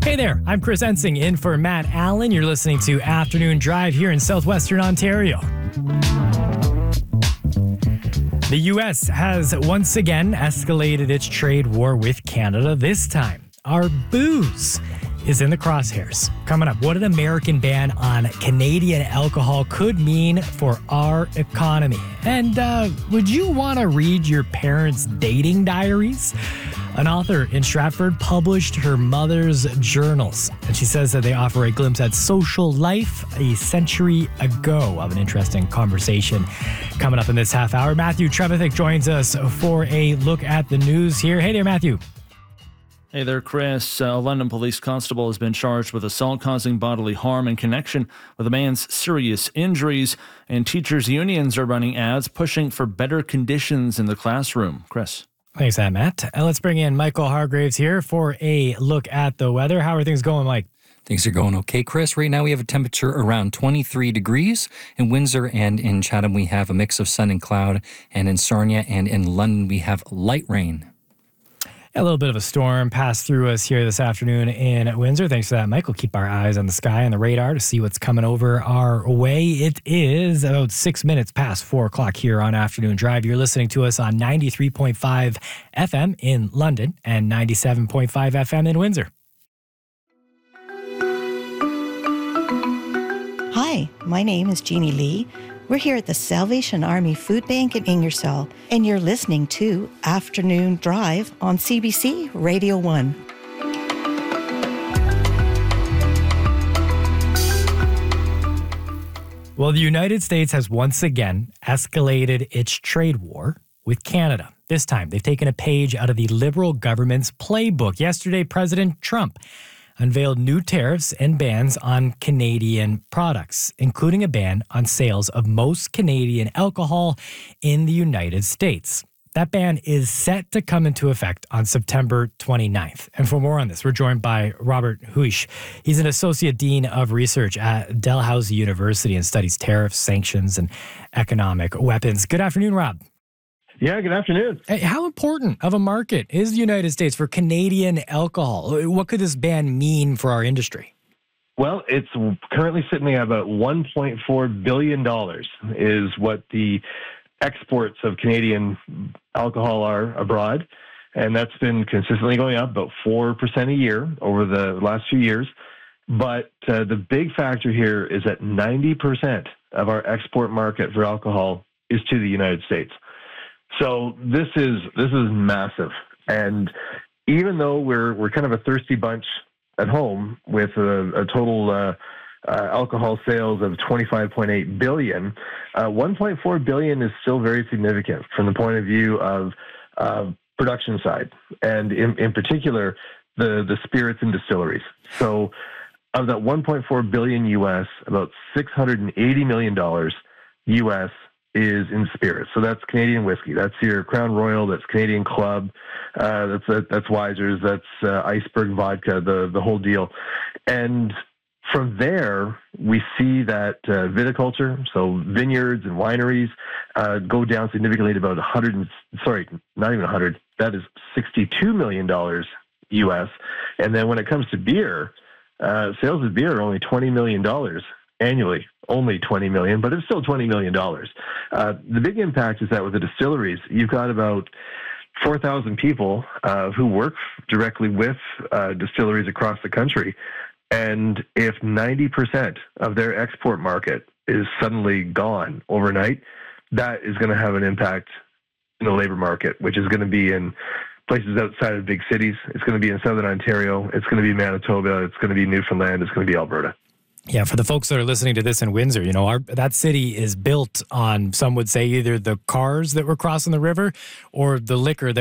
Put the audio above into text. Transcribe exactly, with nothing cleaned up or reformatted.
Hey there, I'm Chris Ensing in for Matt Allen. You're listening to Afternoon Drive here in southwestern Ontario. The U S has once again escalated its trade war with Canada. This time, our booze is in the crosshairs. Coming up, what an American ban on Canadian alcohol could mean for our economy. And uh, would you want to read your parents' dating diaries? An author in Stratford published her mother's journals, and she says that they offer a glimpse at social life a century ago. Of an interesting conversation coming up in this half hour. Matthew Trevithick joins us for a look at the news here. Hey there, Matthew. Hey there, Chris. A London police constable has been charged with assault causing bodily harm in connection with a man's serious injuries, and teachers' unions are running ads pushing for better conditions in the classroom. Chris. Thanks, that, Matt. Uh, let's bring in Michael Hargraves here for a look at the weather. How are things going, Mike? Things are going okay, Chris. Right now we have a temperature around twenty-three degrees. In Windsor and in Chatham we have a mix of sun and cloud. And in Sarnia and in London we have light rain. A little bit of a storm passed through us here this afternoon in Windsor. Thanks for that, Mike. We'll keep our eyes on the sky and the radar to see what's coming over our way. It is about six minutes past four o'clock here on Afternoon Drive. You're listening to us on ninety-three point five F M in London and ninety-seven point five F M in Windsor. Hi, my name is Jeannie Lee. We're here at the Salvation Army Food Bank in Ingersoll, and you're listening to Afternoon Drive on C B C Radio one. Well, the United States has once again escalated its trade war with Canada. This time, they've taken a page out of the Liberal government's playbook. Yesterday, President Trump unveiled new tariffs and bans on Canadian products, including a ban on sales of most Canadian alcohol in the United States. That ban is set to come into effect on September twenty-ninth. And for more on this, we're joined by Robert Huish. He's an Associate Dean of Research at Dalhousie University and studies tariffs, sanctions, and economic weapons. Good afternoon, Rob. Yeah, good afternoon. Hey, how important of a market is the United States for Canadian alcohol? What could this ban mean for our industry? Well, it's currently sitting at about one point four billion dollars is what the exports of Canadian alcohol are abroad. And that's been consistently going up about four percent a year over the last few years. But uh, the big factor here is that ninety percent of our export market for alcohol is to the United States. So this is this is massive, and even though we're we're kind of a thirsty bunch at home with a, a total uh, uh, alcohol sales of twenty-five point eight billion, uh, one point four billion is still very significant from the point of view of uh, production side, and in, in particular the the spirits and distilleries. So of that one point four billion U S, about six hundred eighty million dollars U S is in spirits. So that's Canadian whiskey. That's your Crown Royal. That's Canadian Club. Uh, that's uh, that's Wiser's. That's uh, Iceberg vodka. The the whole deal. And from there, we see that uh, viticulture, so vineyards and wineries, uh, go down significantly to about one hundred. Sorry, not even one hundred. That is sixty-two million dollars U S. And then when it comes to beer, uh, sales of beer are only twenty million dollars annually. Only twenty million dollars, but it's still twenty million dollars. Uh, the big impact is that with the distilleries, you've got about four thousand people uh, who work directly with uh, distilleries across the country. And if ninety percent of their export market is suddenly gone overnight, that is going to have an impact in the labor market, which is going to be in places outside of big cities. It's going to be in Southern Ontario. It's going to be Manitoba. It's going to be Newfoundland. It's going to be Alberta. Yeah, for the folks that are listening to this in Windsor, you know, our, that city is built on, some would say, either the cars that were crossing the river or the liquor that